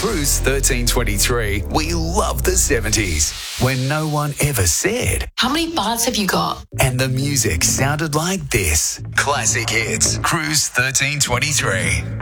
Cruise 1323, we love the 70s, when no one ever said, "How many bars have you got?" and the music sounded like this. Classic hits, Cruise 1323.